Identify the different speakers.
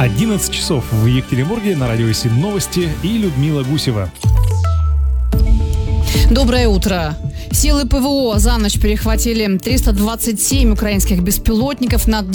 Speaker 1: 11 часов в Екатеринбурге, на радио 7 новости и Людмила Гусева.
Speaker 2: Доброе утро. Силы ПВО за ночь перехватили 327 украинских беспилотников над